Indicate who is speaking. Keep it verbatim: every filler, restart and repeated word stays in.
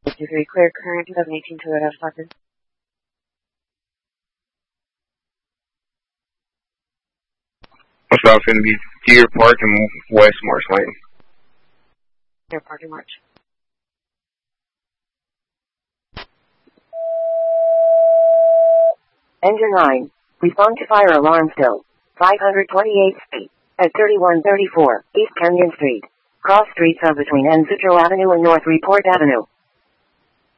Speaker 1: two three, clear current, twenty eighteen Toyota Falcon.
Speaker 2: What's up, going to be Deer Park and West Marsh Lane.
Speaker 1: Deer Park and March.
Speaker 3: Engine nine. Respond to fire alarm still. five hundred twenty-eighth Street. At thirty-one thirty-four East Kenyon Street. Cross streets of between N. Sutro Avenue and North Report Avenue.